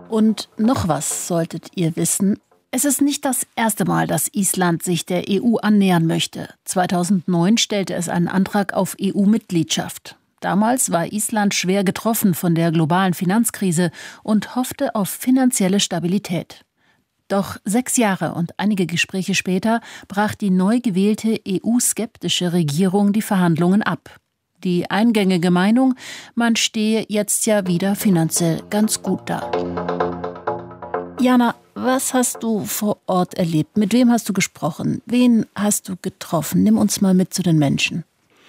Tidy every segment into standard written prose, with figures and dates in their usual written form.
Und noch was solltet ihr wissen. Es ist nicht das erste Mal, dass Island sich der EU annähern möchte. 2009 stellte es einen Antrag auf EU-Mitgliedschaft. Damals war Island schwer getroffen von der globalen Finanzkrise und hoffte auf finanzielle Stabilität. Doch 6 Jahre und einige Gespräche später brach die neu gewählte EU-skeptische Regierung die Verhandlungen ab. Die eingängige Meinung, man stehe jetzt ja wieder finanziell ganz gut da. Jana, was hast du vor Ort erlebt? Mit wem hast du gesprochen? Wen hast du getroffen? Nimm uns mal mit zu den Menschen.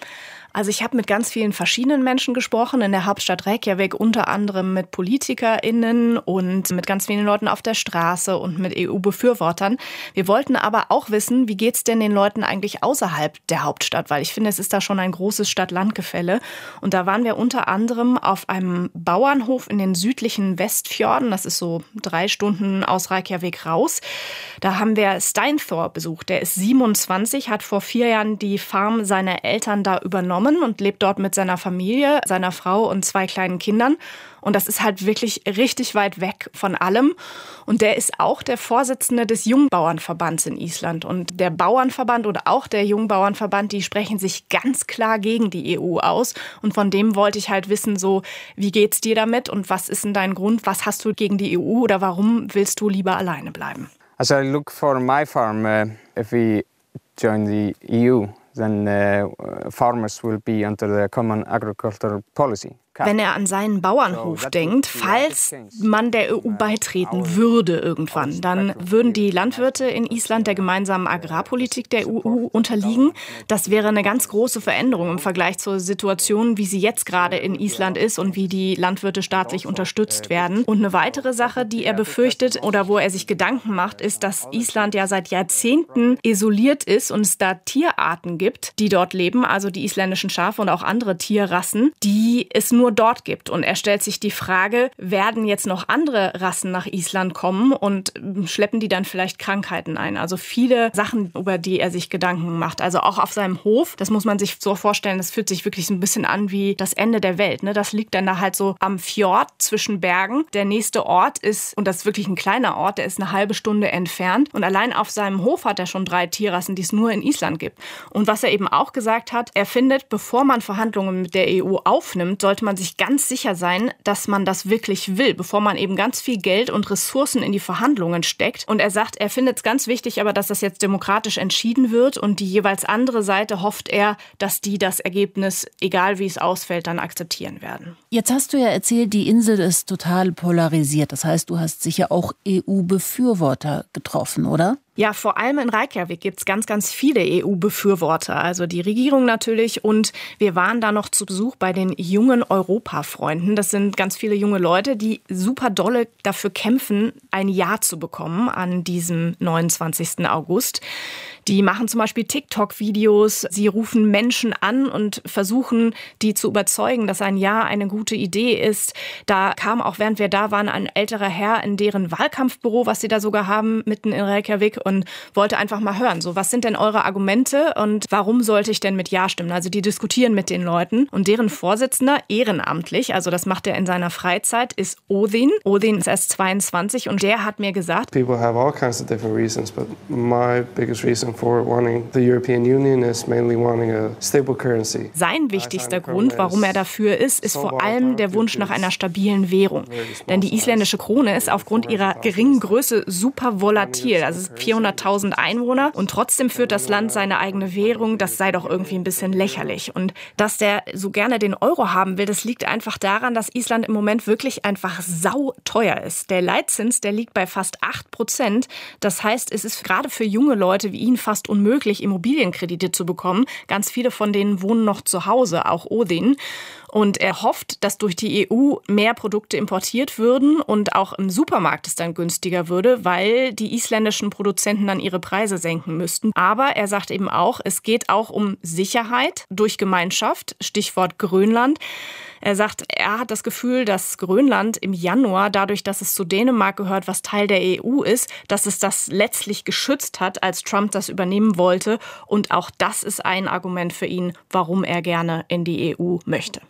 Also ich habe mit ganz vielen verschiedenen Menschen gesprochen in der Hauptstadt Reykjavik, unter anderem mit PolitikerInnen und mit ganz vielen Leuten auf der Straße und mit EU-Befürwortern. Wir wollten aber auch wissen, wie geht's denn den Leuten eigentlich außerhalb der Hauptstadt? Weil ich finde, es ist da schon ein großes Stadt-Land-Gefälle. Und da waren wir unter anderem auf einem Bauernhof in den südlichen Westfjorden. Das ist so 3 Stunden aus Reykjavik raus. Da haben wir Steinthor besucht. Der ist 27, hat vor 4 Jahren die Farm seiner Eltern da übernommen und lebt dort mit seiner Familie, seiner Frau und 2 kleinen Kindern. Und das ist halt wirklich richtig weit weg von allem. Und der ist auch der Vorsitzende des Jungbauernverbands in Island. Und der Bauernverband oder auch der Jungbauernverband, die sprechen sich ganz klar gegen die EU aus. Und von dem wollte ich halt wissen, so, wie geht's dir damit und was ist denn dein Grund? Was hast du gegen die EU oder warum willst du lieber alleine bleiben? As I look for my farm, if we join the EU, then farmers will be under the Common Agricultural Policy. Wenn er an seinen Bauernhof denkt, falls man der EU beitreten würde irgendwann, dann würden die Landwirte in Island der gemeinsamen Agrarpolitik der EU unterliegen. Das wäre eine ganz große Veränderung im Vergleich zur Situation, wie sie jetzt gerade in Island ist und wie die Landwirte staatlich unterstützt werden. Und eine weitere Sache, die er befürchtet oder wo er sich Gedanken macht, ist, dass Island ja seit Jahrzehnten isoliert ist und es da Tierarten gibt, die dort leben, also die isländischen Schafe und auch andere Tierrassen, die es nur dort gibt. Und er stellt sich die Frage, werden jetzt noch andere Rassen nach Island kommen und schleppen die dann vielleicht Krankheiten ein? Also viele Sachen, über die er sich Gedanken macht. Also auch auf seinem Hof, das muss man sich so vorstellen, das fühlt sich wirklich so ein bisschen an wie das Ende der Welt. Ne? Das liegt dann da halt so am Fjord zwischen Bergen. Der nächste Ort ist, und das ist wirklich ein kleiner Ort, der ist eine halbe Stunde entfernt. Und allein auf seinem Hof hat er schon 3 Tierrassen, die es nur in Island gibt. Und was er eben auch gesagt hat, er findet, bevor man Verhandlungen mit der EU aufnimmt, sollte man sich ganz sicher sein, dass man das wirklich will, bevor man eben ganz viel Geld und Ressourcen in die Verhandlungen steckt. Und er sagt, er findet es ganz wichtig, aber dass das jetzt demokratisch entschieden wird und die jeweils andere Seite hofft er, dass die das Ergebnis, egal wie es ausfällt, dann akzeptieren werden. Jetzt hast du ja erzählt, die Insel ist total polarisiert. Das heißt, du hast sicher auch EU-Befürworter getroffen, oder? Ja, vor allem in Reykjavik gibt es ganz, ganz viele EU-Befürworter, also die Regierung natürlich. Und wir waren da noch zu Besuch bei den jungen Europafreunden. Das sind ganz viele junge Leute, die super dolle dafür kämpfen, ein Ja zu bekommen an diesem 29. August. Die machen zum Beispiel TikTok-Videos, sie rufen Menschen an und versuchen, die zu überzeugen, dass ein Ja eine gute Idee ist. Da kam auch, während wir da waren, ein älterer Herr in deren Wahlkampfbüro, was sie da sogar haben, mitten in Reykjavik und wollte einfach mal hören, so, was sind denn eure Argumente und warum sollte ich denn mit Ja stimmen? Also die diskutieren mit den Leuten und deren Vorsitzender ehrenamtlich, also das macht er in seiner Freizeit, ist Odin. Odin ist erst 22 und der hat mir gesagt, People have all kinds of different reasons, but my biggest reason for wanting the European Union is mainly wanting a stable currency. Sein wichtigster Grund, warum er dafür ist vor allem der Wunsch nach einer stabilen Währung. Denn die isländische Krone ist aufgrund ihrer geringen Größe super volatil. Also 400.000 Einwohner und trotzdem führt das Land seine eigene Währung. Das sei doch irgendwie ein bisschen lächerlich. Und dass der so gerne den Euro haben will, das liegt einfach daran, dass Island im Moment wirklich einfach sauteuer ist. Der Leitzins, der liegt bei fast 8%. Das heißt, es ist gerade für junge Leute wie ihn fast unmöglich, Immobilienkredite zu bekommen. Ganz viele von denen wohnen noch zu Hause, auch Odin. Und er hofft, dass durch die EU mehr Produkte importiert würden und auch im Supermarkt es dann günstiger würde, weil die isländischen Produzenten dann ihre Preise senken müssten. Aber er sagt eben auch, es geht auch um Sicherheit durch Gemeinschaft, Stichwort Grönland. Er sagt, er hat das Gefühl, dass Grönland im Januar, dadurch, dass es zu Dänemark gehört, was Teil der EU ist, dass es das letztlich geschützt hat, als Trump das übernehmen wollte. Und auch das ist ein Argument für ihn, warum er gerne in die EU möchte.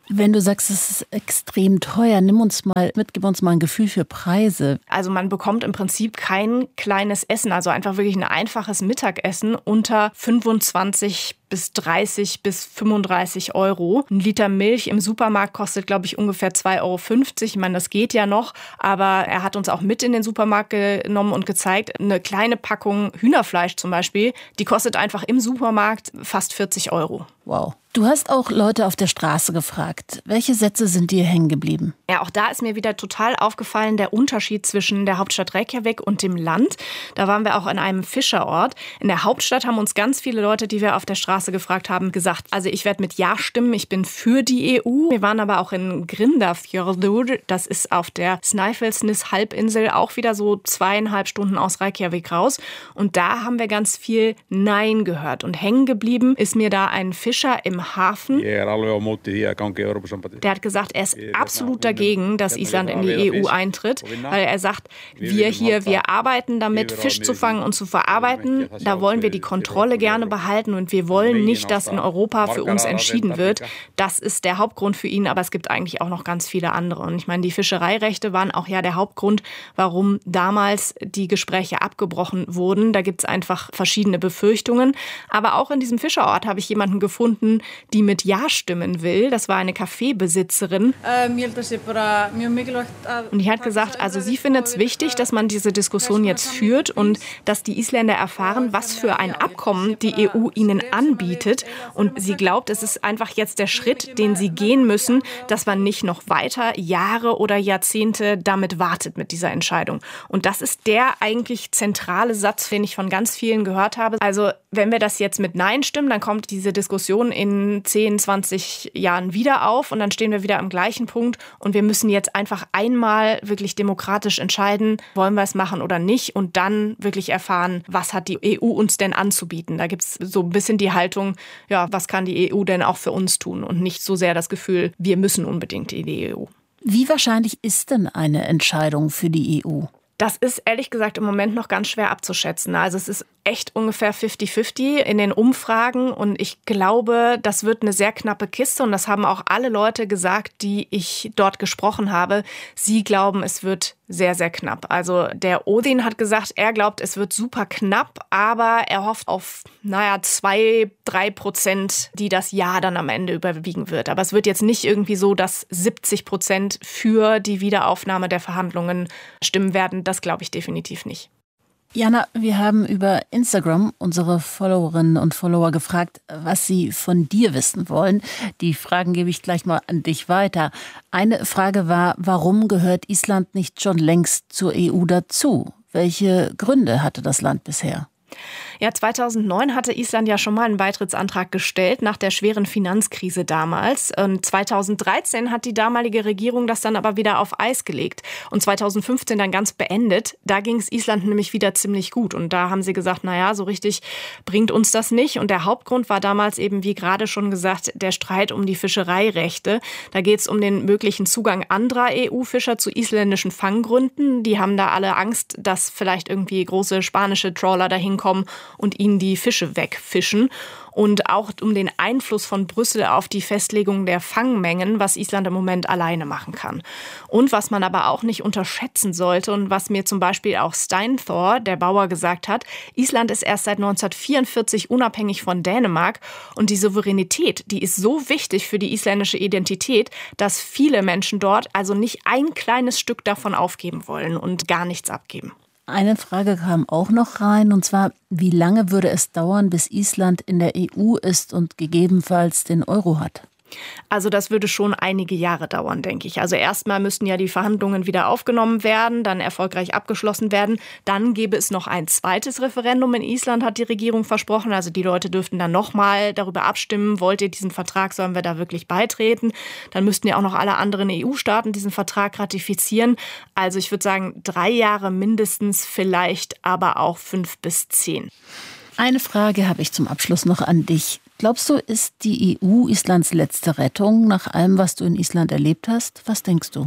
Wenn du sagst, es ist extrem teuer, gib uns mal ein Gefühl für Preise. Also man bekommt im Prinzip kein kleines Essen, also einfach wirklich ein einfaches Mittagessen unter 25 bis 30 bis 35 Euro. Ein Liter Milch im Supermarkt kostet, glaube ich, ungefähr 2,50 Euro. Ich meine, das geht ja noch, aber er hat uns auch mit in den Supermarkt genommen und gezeigt, eine kleine Packung Hühnerfleisch zum Beispiel, die kostet einfach im Supermarkt fast 40 Euro. Wow. Du hast auch Leute auf der Straße gefragt. Welche Sätze sind dir hängen geblieben? Ja, auch da ist mir wieder total aufgefallen, der Unterschied zwischen der Hauptstadt Reykjavik und dem Land. Da waren wir auch an einem Fischerort. In der Hauptstadt haben uns ganz viele Leute, die wir auf der Straße gefragt haben, gesagt, also ich werde mit Ja stimmen, ich bin für die EU. Wir waren aber auch in Grindafjörður, das ist auf der Snæfellsnes-Halbinsel, auch wieder so 2,5 Stunden aus Reykjavik raus. Und da haben wir ganz viel Nein gehört. Und hängen geblieben ist mir da ein Fischer im Hafen. Der hat gesagt, er ist absolut dagegen, dass Island in die EU eintritt, weil er sagt, wir arbeiten damit, Fisch zu fangen und zu verarbeiten. Da wollen wir die Kontrolle gerne behalten und wir wollen nicht, dass in Europa für uns entschieden wird. Das ist der Hauptgrund für ihn, aber es gibt eigentlich auch noch ganz viele andere. Und ich meine, die Fischereirechte waren auch ja der Hauptgrund, warum damals die Gespräche abgebrochen wurden. Da gibt es einfach verschiedene Befürchtungen. Aber auch in diesem Fischerort habe ich jemanden gefunden, die mit Ja stimmen will. Das war eine Kaffeebesitzerin. Und die hat gesagt, also sie findet es wichtig, dass man diese Diskussion jetzt führt und dass die Isländer erfahren, was für ein Abkommen die EU ihnen anbietet. Und sie glaubt, es ist einfach jetzt der Schritt, den sie gehen müssen, dass man nicht noch weiter Jahre oder Jahrzehnte damit wartet mit dieser Entscheidung. Und das ist der eigentlich zentrale Satz, den ich von ganz vielen gehört habe. Also wenn wir das jetzt mit Nein stimmen, dann kommt diese Diskussion in 10, 20 Jahren wieder auf und dann stehen wir wieder am gleichen Punkt und wir müssen jetzt einfach einmal wirklich demokratisch entscheiden, wollen wir es machen oder nicht und dann wirklich erfahren, was hat die EU uns denn anzubieten. Da gibt es so ein bisschen die Haltung, ja, was kann die EU denn auch für uns tun und nicht so sehr das Gefühl, wir müssen unbedingt in die EU. Wie wahrscheinlich ist denn eine Entscheidung für die EU? Das ist ehrlich gesagt im Moment noch ganz schwer abzuschätzen. Also es ist echt ungefähr 50-50 in den Umfragen und ich glaube, das wird eine sehr knappe Kiste und das haben auch alle Leute gesagt, die ich dort gesprochen habe. Sie glauben, es wird sehr, sehr knapp. Also der Odin hat gesagt, er glaubt, es wird super knapp, aber er hofft auf, 2-3%, die das Ja dann am Ende überwiegen wird. Aber es wird jetzt nicht irgendwie so, dass 70% für die Wiederaufnahme der Verhandlungen stimmen werden. Das glaube ich definitiv nicht. Jana, wir haben über Instagram unsere Followerinnen und Follower gefragt, was sie von dir wissen wollen. Die Fragen gebe ich gleich mal an dich weiter. Eine Frage war, warum gehört Island nicht schon längst zur EU dazu? Welche Gründe hatte das Land bisher? Ja, 2009 hatte Island ja schon mal einen Beitrittsantrag gestellt, nach der schweren Finanzkrise damals. Und 2013 hat die damalige Regierung das dann aber wieder auf Eis gelegt und 2015 dann ganz beendet. Da ging es Island nämlich wieder ziemlich gut und da haben sie gesagt, so richtig bringt uns das nicht. Und der Hauptgrund war damals eben, wie gerade schon gesagt, der Streit um die Fischereirechte. Da geht es um den möglichen Zugang anderer EU-Fischer zu isländischen Fanggründen. Die haben da alle Angst, dass vielleicht irgendwie große spanische Trawler dahin kommen und ihnen die Fische wegfischen. Und auch um den Einfluss von Brüssel auf die Festlegung der Fangmengen, was Island im Moment alleine machen kann. Und was man aber auch nicht unterschätzen sollte und was mir zum Beispiel auch Steinthor, der Bauer, gesagt hat, Island ist erst seit 1944 unabhängig von Dänemark und die Souveränität, die ist so wichtig für die isländische Identität, dass viele Menschen dort also nicht ein kleines Stück davon aufgeben wollen und gar nichts abgeben. Eine Frage kam auch noch rein, und zwar, wie lange würde es dauern, bis Island in der EU ist und gegebenenfalls den Euro hat? Also das würde schon einige Jahre dauern, denke ich. Also erstmal müssten ja die Verhandlungen wieder aufgenommen werden, dann erfolgreich abgeschlossen werden. Dann gäbe es noch ein zweites Referendum in Island, hat die Regierung versprochen. Also die Leute dürften dann nochmal darüber abstimmen, wollt ihr diesen Vertrag, sollen wir da wirklich beitreten? Dann müssten ja auch noch alle anderen EU-Staaten diesen Vertrag ratifizieren. Also ich würde sagen 3 Jahre mindestens, vielleicht aber auch 5 bis 10. Eine Frage habe ich zum Abschluss noch an dich. Glaubst du, ist die EU Islands letzte Rettung nach allem, was du in Island erlebt hast? Was denkst du?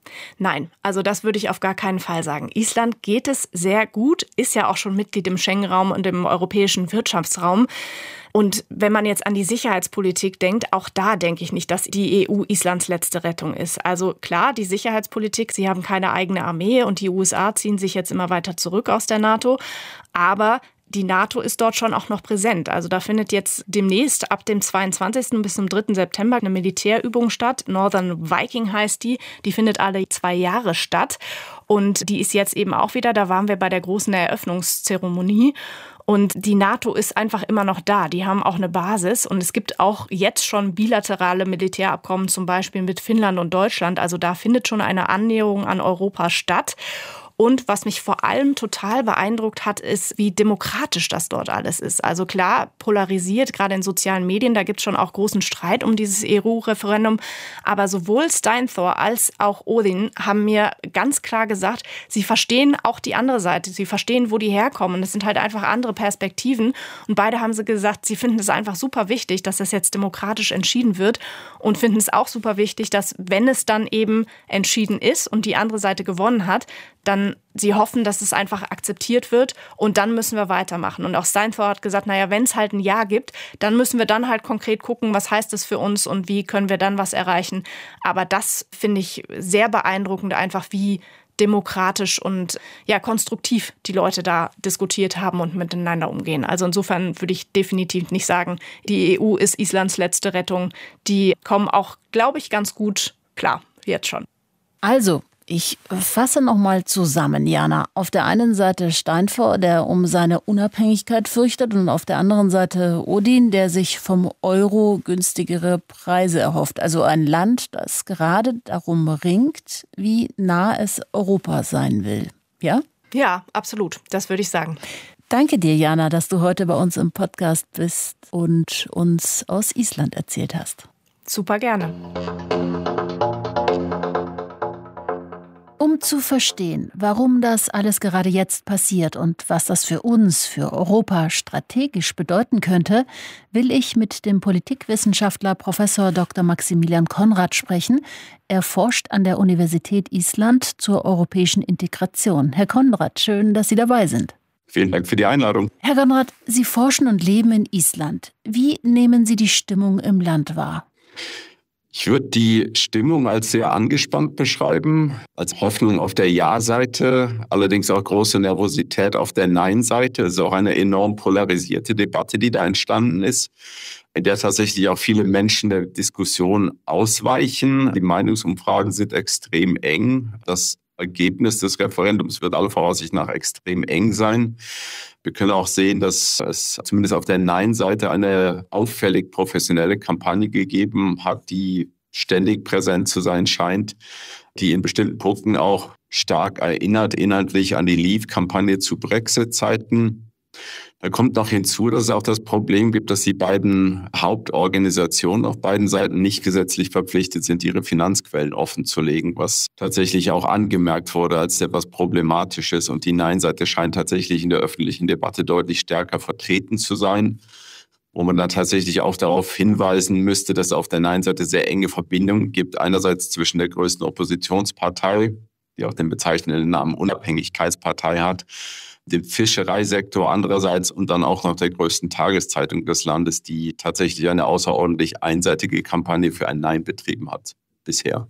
Nein, also das würde ich auf gar keinen Fall sagen. Island geht es sehr gut, ist ja auch schon Mitglied im Schengen-Raum und im europäischen Wirtschaftsraum. Und wenn man jetzt an die Sicherheitspolitik denkt, auch da denke ich nicht, dass die EU Islands letzte Rettung ist. Also klar, die Sicherheitspolitik, sie haben keine eigene Armee und die USA ziehen sich jetzt immer weiter zurück aus der NATO. Aber die NATO ist dort schon auch noch präsent. Also da findet jetzt demnächst ab dem 22. bis zum 3. September eine Militärübung statt. Northern Viking heißt die. Die findet alle 2 Jahre statt. Und die ist jetzt eben auch wieder, da waren wir bei der großen Eröffnungszeremonie. Und die NATO ist einfach immer noch da. Die haben auch eine Basis. Und es gibt auch jetzt schon bilaterale Militärabkommen, zum Beispiel mit Finnland und Deutschland. Also da findet schon eine Annäherung an Europa statt. Und was mich vor allem total beeindruckt hat, ist, wie demokratisch das dort alles ist. Also klar, polarisiert, gerade in sozialen Medien, da gibt es schon auch großen Streit um dieses EU-Referendum. Aber sowohl Steinthor als auch Odin haben mir ganz klar gesagt, sie verstehen auch die andere Seite. Sie verstehen, wo die herkommen. Es sind halt einfach andere Perspektiven. Und beide haben sie gesagt, sie finden es einfach super wichtig, dass das jetzt demokratisch entschieden wird. Und finden es auch super wichtig, dass, wenn es dann eben entschieden ist und die andere Seite gewonnen hat, dann sie hoffen, dass es einfach akzeptiert wird und dann müssen wir weitermachen. Und auch Steinthor hat gesagt, naja, wenn es halt ein Ja gibt, dann müssen wir dann halt konkret gucken, was heißt das für uns und wie können wir dann was erreichen. Aber das finde ich sehr beeindruckend, einfach wie demokratisch und ja konstruktiv die Leute da diskutiert haben und miteinander umgehen. Also insofern würde ich definitiv nicht sagen, die EU ist Islands letzte Rettung. Die kommen auch, glaube ich, ganz gut klar, jetzt schon. Also, ich fasse nochmal zusammen, Jana. Auf der einen Seite Steinthor, der um seine Unabhängigkeit fürchtet, und auf der anderen Seite Odin, der sich vom Euro günstigere Preise erhofft. Also ein Land, das gerade darum ringt, wie nah es Europa sein will. Ja? Ja, absolut. Das würde ich sagen. Danke dir, Jana, dass du heute bei uns im Podcast bist und uns aus Island erzählt hast. Super gerne. Um zu verstehen, warum das alles gerade jetzt passiert und was das für uns, für Europa strategisch bedeuten könnte, will ich mit dem Politikwissenschaftler Prof. Dr. Maximilian Konrad sprechen. Er forscht an der Universität Island zur europäischen Integration. Herr Konrad, schön, dass Sie dabei sind. Vielen Dank für die Einladung. Herr Konrad, Sie forschen und leben in Island. Wie nehmen Sie die Stimmung im Land wahr? Ich würde die Stimmung als sehr angespannt beschreiben, als Hoffnung auf der Ja-Seite, allerdings auch große Nervosität auf der Nein-Seite. Es ist auch eine enorm polarisierte Debatte, die da entstanden ist, in der tatsächlich auch viele Menschen der Diskussion ausweichen. Die Meinungsumfragen sind extrem eng. Das Ergebnis des Referendums wird aller Voraussicht nach extrem eng sein. Wir können auch sehen, dass es zumindest auf der Nein-Seite eine auffällig professionelle Kampagne gegeben hat, die ständig präsent zu sein scheint, die in bestimmten Punkten auch stark erinnert, inhaltlich an die Leave-Kampagne zu Brexit-Zeiten. Da kommt noch hinzu, dass es auch das Problem gibt, dass die beiden Hauptorganisationen auf beiden Seiten nicht gesetzlich verpflichtet sind, ihre Finanzquellen offenzulegen, was tatsächlich auch angemerkt wurde als etwas Problematisches. Und die Nein-Seite scheint tatsächlich in der öffentlichen Debatte deutlich stärker vertreten zu sein, wo man dann tatsächlich auch darauf hinweisen müsste, dass es auf der Nein-Seite sehr enge Verbindungen gibt. Einerseits zwischen der größten Oppositionspartei, die auch den bezeichnenden Namen Unabhängigkeitspartei hat, dem Fischereisektor andererseits und dann auch noch der größten Tageszeitung des Landes, die tatsächlich eine außerordentlich einseitige Kampagne für ein Nein betrieben hat bisher.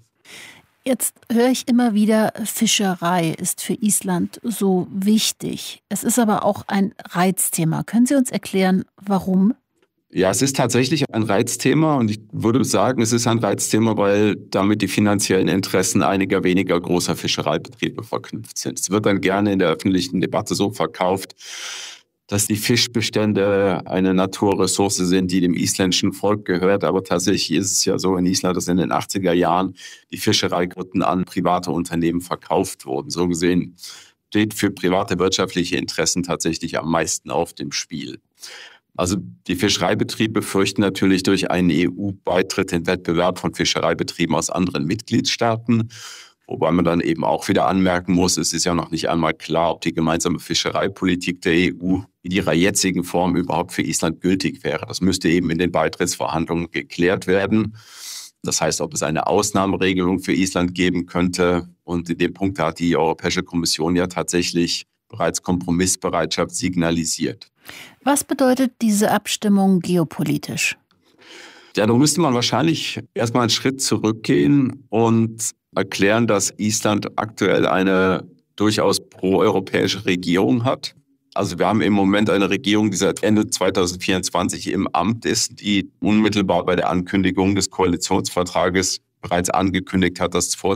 Jetzt höre ich immer wieder, Fischerei ist für Island so wichtig. Es ist aber auch ein Reizthema. Können Sie uns erklären, warum? Ja, es ist tatsächlich ein Reizthema und ich würde sagen, es ist ein Reizthema, weil damit die finanziellen Interessen einiger weniger großer Fischereibetriebe verknüpft sind. Es wird dann gerne in der öffentlichen Debatte so verkauft, dass die Fischbestände eine Naturressource sind, die dem isländischen Volk gehört. Aber tatsächlich ist es ja so in Island, dass in den 80er Jahren die Fischereiquoten an private Unternehmen verkauft wurden. So gesehen steht für private wirtschaftliche Interessen tatsächlich am meisten auf dem Spiel. Also die Fischereibetriebe fürchten natürlich durch einen EU-Beitritt den Wettbewerb von Fischereibetrieben aus anderen Mitgliedstaaten. Wobei man dann eben auch wieder anmerken muss, es ist ja noch nicht einmal klar, ob die gemeinsame Fischereipolitik der EU in ihrer jetzigen Form überhaupt für Island gültig wäre. Das müsste eben in den Beitrittsverhandlungen geklärt werden. Das heißt, ob es eine Ausnahmeregelung für Island geben könnte. Und in dem Punkt hat die Europäische Kommission ja tatsächlich bereits Kompromissbereitschaft signalisiert. Was bedeutet diese Abstimmung geopolitisch? Ja, da müsste man wahrscheinlich erstmal einen Schritt zurückgehen und erklären, dass Island aktuell eine durchaus proeuropäische Regierung hat. Also wir haben im Moment eine Regierung, die seit Ende 2024 im Amt ist, die unmittelbar bei der Ankündigung des Koalitionsvertrages bereits angekündigt hat, dass vor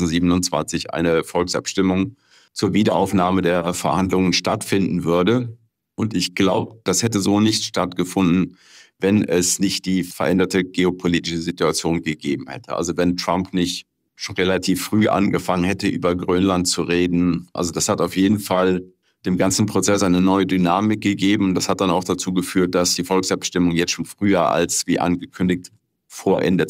2027 eine Volksabstimmung zur Wiederaufnahme der Verhandlungen stattfinden würde. Und ich glaube, das hätte so nicht stattgefunden, wenn es nicht die veränderte geopolitische Situation gegeben hätte. Also wenn Trump nicht schon relativ früh angefangen hätte, über Grönland zu reden. Also das hat auf jeden Fall dem ganzen Prozess eine neue Dynamik gegeben. Das hat dann auch dazu geführt, dass die Volksabstimmung jetzt schon früher als wie angekündigt vor Ende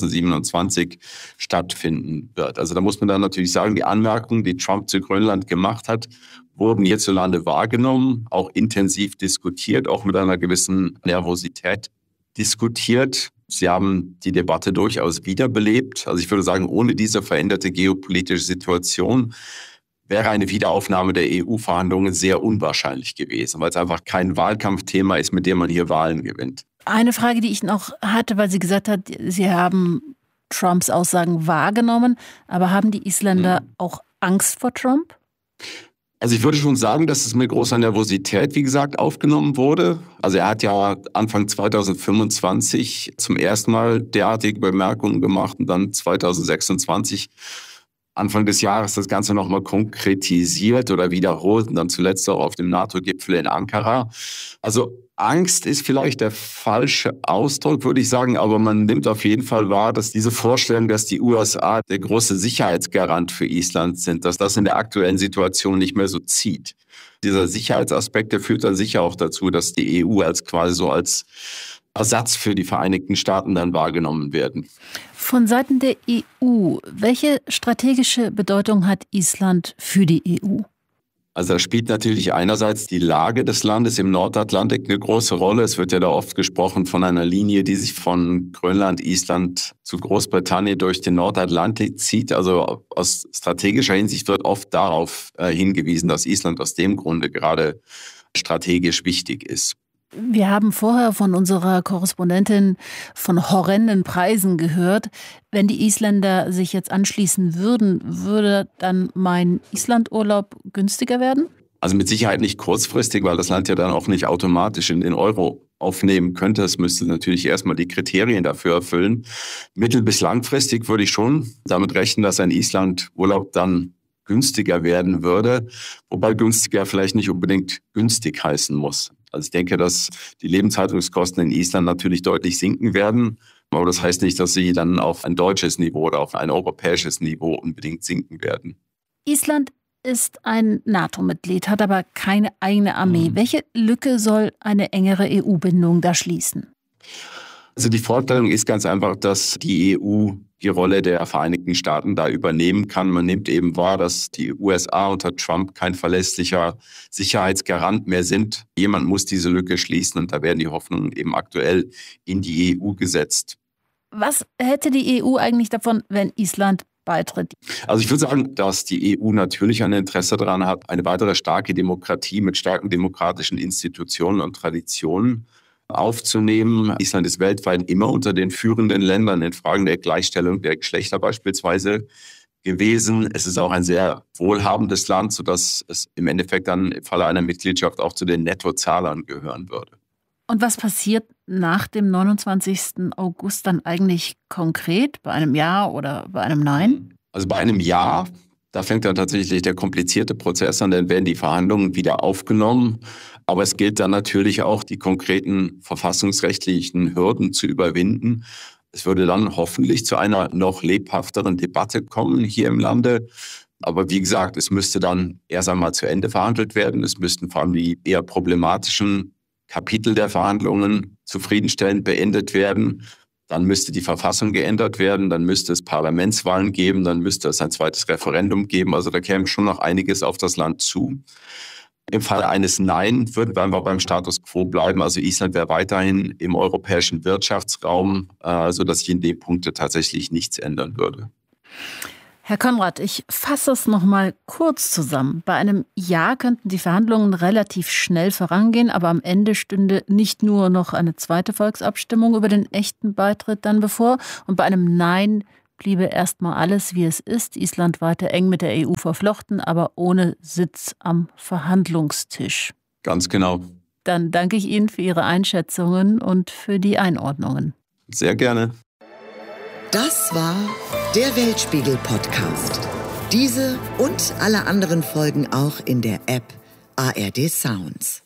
2027 stattfinden wird. Also da muss man dann natürlich sagen, die Anmerkungen, die Trump zu Grönland gemacht hat, wurden hierzulande wahrgenommen, auch intensiv diskutiert, auch mit einer gewissen Nervosität diskutiert. Sie haben die Debatte durchaus wiederbelebt. Also ich würde sagen, ohne diese veränderte geopolitische Situation wäre eine Wiederaufnahme der EU-Verhandlungen sehr unwahrscheinlich gewesen, weil es einfach kein Wahlkampfthema ist, mit dem man hier Wahlen gewinnt. Eine Frage, die ich noch hatte, weil sie gesagt hat, Sie haben Trumps Aussagen wahrgenommen, aber haben die Isländer auch Angst vor Trump? Also ich würde schon sagen, dass es mit großer Nervosität, wie gesagt, aufgenommen wurde. Also er hat ja Anfang 2025 zum ersten Mal derartige Bemerkungen gemacht und dann 2026 Anfang des Jahres das Ganze nochmal konkretisiert oder wiederholt und dann zuletzt auch auf dem NATO-Gipfel in Ankara. Also Angst ist vielleicht der falsche Ausdruck, würde ich sagen, aber man nimmt auf jeden Fall wahr, dass diese Vorstellung, dass die USA der große Sicherheitsgarant für Island sind, dass das in der aktuellen Situation nicht mehr so zieht. Dieser Sicherheitsaspekt, der führt dann sicher auch dazu, dass die EU als Ersatz für die Vereinigten Staaten dann wahrgenommen werden. Von Seiten der EU, welche strategische Bedeutung hat Island für die EU? Also da spielt natürlich einerseits die Lage des Landes im Nordatlantik eine große Rolle. Es wird ja da oft gesprochen von einer Linie, die sich von Grönland, Island zu Großbritannien durch den Nordatlantik zieht. Also aus strategischer Hinsicht wird oft darauf hingewiesen, dass Island aus dem Grunde gerade strategisch wichtig ist. Wir haben vorher von unserer Korrespondentin von horrenden Preisen gehört. Wenn die Isländer sich jetzt anschließen würden, würde dann mein Islandurlaub günstiger werden? Also mit Sicherheit nicht kurzfristig, weil das Land ja dann auch nicht automatisch in den Euro aufnehmen könnte. Es müsste natürlich erstmal die Kriterien dafür erfüllen. Mittel- bis langfristig würde ich schon damit rechnen, dass ein Islandurlaub dann günstiger werden würde, wobei günstiger vielleicht nicht unbedingt günstig heißen muss. Also ich denke, dass die Lebenshaltungskosten in Island natürlich deutlich sinken werden, aber das heißt nicht, dass sie dann auf ein deutsches Niveau oder auf ein europäisches Niveau unbedingt sinken werden. Island ist ein NATO-Mitglied, hat aber keine eigene Armee. Welche Lücke soll eine engere EU-Bindung da schließen? Also die Vorstellung ist ganz einfach, dass die EU die Rolle der Vereinigten Staaten da übernehmen kann. Man nimmt eben wahr, dass die USA unter Trump kein verlässlicher Sicherheitsgarant mehr sind. Jemand muss diese Lücke schließen und da werden die Hoffnungen eben aktuell in die EU gesetzt. Was hätte die EU eigentlich davon, wenn Island beitritt? Also ich würde sagen, dass die EU natürlich ein Interesse daran hat, eine weitere starke Demokratie mit starken demokratischen Institutionen und Traditionen aufzunehmen. Island ist weltweit immer unter den führenden Ländern in Fragen der Gleichstellung der Geschlechter beispielsweise gewesen. Es ist auch ein sehr wohlhabendes Land, sodass es im Endeffekt dann im Falle einer Mitgliedschaft auch zu den Nettozahlern gehören würde. Und was passiert nach dem 29. August dann eigentlich konkret? Bei einem Ja oder bei einem Nein? Also bei einem Ja, da fängt dann tatsächlich der komplizierte Prozess an, dann werden die Verhandlungen wieder aufgenommen. Aber es gilt dann natürlich auch, die konkreten verfassungsrechtlichen Hürden zu überwinden. Es würde dann hoffentlich zu einer noch lebhafteren Debatte kommen hier im Lande. Aber wie gesagt, es müsste dann erst einmal zu Ende verhandelt werden. Es müssten vor allem die eher problematischen Kapitel der Verhandlungen zufriedenstellend beendet werden. Dann müsste die Verfassung geändert werden, dann müsste es Parlamentswahlen geben, dann müsste es ein zweites Referendum geben. Also da käme schon noch einiges auf das Land zu. Im Falle eines Nein werden wir beim Status quo bleiben. Also Island wäre weiterhin im europäischen Wirtschaftsraum, sodass sich in dem Punkt tatsächlich nichts ändern würde. Herr Konrad, ich fasse es noch mal kurz zusammen. Bei einem Ja könnten die Verhandlungen relativ schnell vorangehen, aber am Ende stünde nicht nur noch eine zweite Volksabstimmung über den echten Beitritt dann bevor. Und bei einem Nein bliebe erstmal alles, wie es ist. Island weiter eng mit der EU verflochten, aber ohne Sitz am Verhandlungstisch. Ganz genau. Dann danke ich Ihnen für Ihre Einschätzungen und für die Einordnungen. Sehr gerne. Das war der Weltspiegel-Podcast. Diese und alle anderen Folgen auch in der App ARD Sounds.